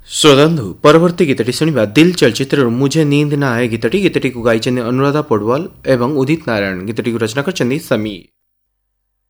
श्रोतांधु परवर्ती गीतटी शुणा दिल चलचित्र मुझे नींद ना आए गीतटी को गाई अनुराधा पौडवाल एवं उदित नारायण गीतटी को रचना कर समीर।